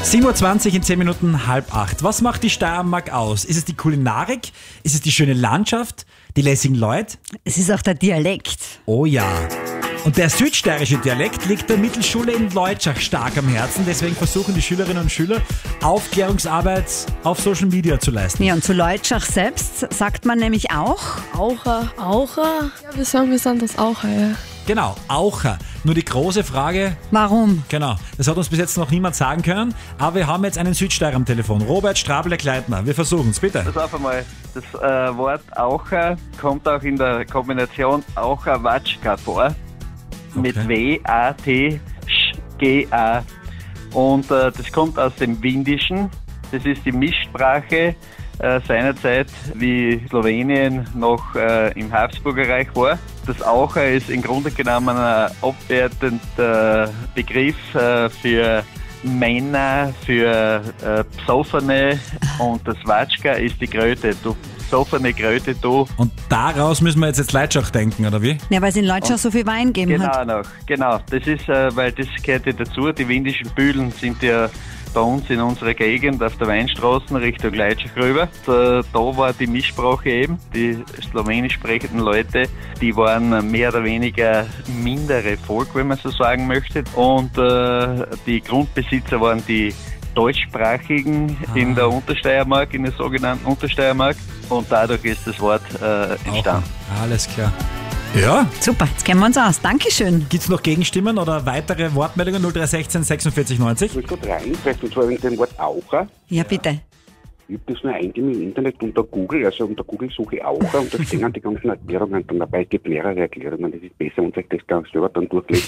7:20 Uhr in 10 Minuten 7:30. Was macht die Steiermark aus? Ist es die Kulinarik? Ist es die schöne Landschaft? Die lässigen Leute? Es ist auch der Dialekt. Oh ja. Und der südsteirische Dialekt liegt der Mittelschule in Leutschach stark am Herzen. Deswegen versuchen die Schülerinnen und Schüler, Aufklärungsarbeit auf Social Media zu leisten. Ja, und zu Leutschach selbst sagt man nämlich auch. Aucher. Ja, wir sagen das Aucher, ja. Genau, Aucher. Nur die große Frage, Warum? genau, das hat uns bis jetzt noch niemand sagen können, aber wir haben jetzt einen Südsteirer am Telefon. Robert Strabler-Kleitner, wir versuchen es, bitte. Pass auf einmal, das Wort Aucher kommt auch in der Kombination Aucher-Watschka vor. Mit W-A-T-Sch-G-A. Und das kommt aus dem Windischen. Das ist die Mischsprache seinerzeit, wie Slowenien noch im Habsburger Reich war. Das Aucher ist im Grunde genommen ein abwertender Begriff für Männer, für Psoffene, und das Watschka ist die Kröte. Du psoffene Kröte, du. Und daraus müssen wir jetzt Leutschach denken, oder wie? Ja, weil es in Leutschach so viel Wein gegeben hat. Genau. Das ist, weil das gehört ja dazu. Die windischen Bühlen sind ja bei uns in unserer Gegend auf der Weinstraße Richtung Leutschach rüber. Da war die Mischsprache eben. Die slowenisch sprechenden Leute, die waren mehr oder weniger mindere Volk, wenn man so sagen möchte. Und die Grundbesitzer waren die Deutschsprachigen in der Untersteiermark, in der sogenannten Untersteiermark. Und dadurch ist das Wort entstanden. Aucher. Alles klar. Ja, Super, jetzt kennen wir uns aus. Dankeschön. gibt's noch Gegenstimmen oder weitere Wortmeldungen? 0316 46 90? Ich will gerade rein, vielleicht und zwar wegen dem Wort Aucher. Ja, bitte. Ich habe das nur eingegeben im Internet unter Google, also unter Google suche ich Aucher und da stehen die ganzen Erklärungen dann dabei. Es gibt mehrere Erklärungen, das ist besser, wenn sich das ganz selber dann durchlässt.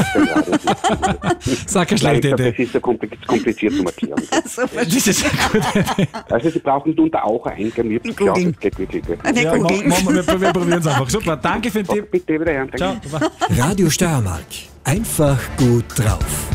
Sag eine schlechte Das Idee. ist so kompliziert zum Erklären. Das ist eine gute Idee. Also Sie brauchen es unter Aucher eingeben, ich hab's geschaut, das geht wirklich gut. Wir Ja, googeln. wir probieren es einfach. Super, danke für den Tipp. Bitte wieder, ja, danke. Ciao. Baba. Radio Steiermark. Einfach gut drauf.